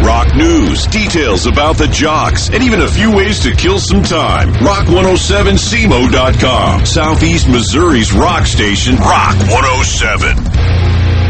Rock news, details about the jocks, and even a few ways to kill some time. Rock107cmo.com. Southeast Missouri's rock station, Rock 107.